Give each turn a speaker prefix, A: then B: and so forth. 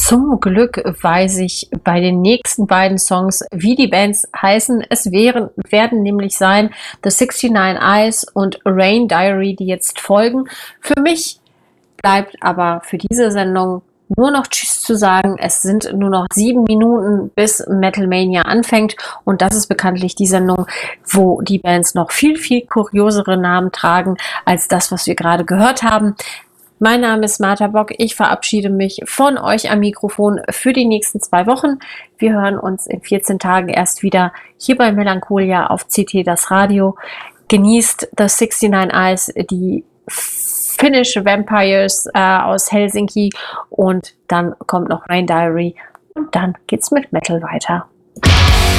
A: Zum Glück weiß ich bei den nächsten beiden Songs, wie die Bands heißen. Werden nämlich sein The 69 Eyes und Rain Diary, die jetzt folgen. Für mich bleibt aber für diese Sendung nur noch Tschüss zu sagen. Es sind nur noch 7 Minuten, bis Metal Mania anfängt. Und das ist bekanntlich die Sendung, wo die Bands noch viel, viel kuriosere Namen tragen als das, was wir gerade gehört haben. Mein Name ist Martha Bock. Ich verabschiede mich von euch am Mikrofon für die nächsten 2 Wochen. Wir hören uns in 14 Tagen erst wieder hier bei Melancholia auf CT das Radio. Genießt The 69 Eyes, die Finnish Vampires aus Helsinki, und dann kommt noch Rain Diary und dann geht's mit Metal weiter.